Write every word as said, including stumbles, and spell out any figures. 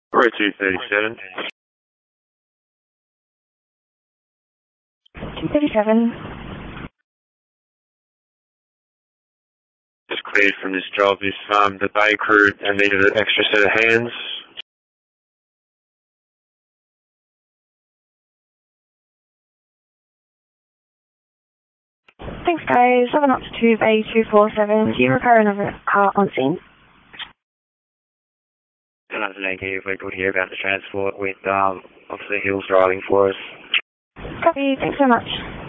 Row two thirty-seven. two thirty-seven. Just cleared from this job. If um, the bay crew needed an extra set of hands. Thanks, guys. seven up to Bay two four seven. Do you require another car on scene? Another negative. We're good here about the transport with, um, obviously Hills driving for us. Copy. Thanks so much.